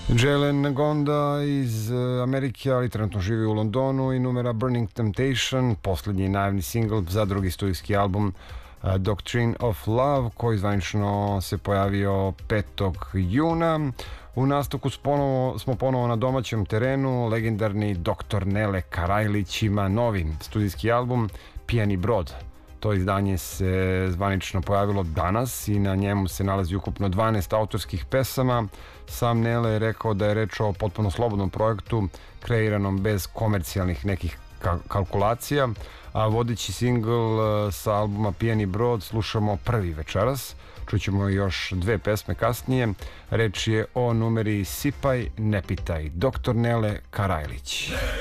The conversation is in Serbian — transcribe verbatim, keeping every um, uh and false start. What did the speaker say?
Jalen Gonda iz Amerike, ali trenutno živi u Londonu, i numera Burning Temptation, posljednji najavni singl za drugi studijski album Doctrine of Love, koji zvanično se pojavio petog juna. U nastavku ponovo, smo ponovo na domaćem terenu. Legendarni doktor Nele Karajlić ima novi studijski album Pijani brod. To izdanje se zvanično pojavilo danas i na njemu se nalazi ukupno dvanaest autorskih pesama. Sam Nele je rekao da je reč o potpuno slobodnom projektu, kreiranom bez komercijalnih nekih kalkulacija, a vodeći singl sa albuma Pijani brod slušamo prvi večeras. Čućemo još dve pesme kasnije. Reč je o numeri Sipaj, ne pitaj, doktor Nele Karajlić.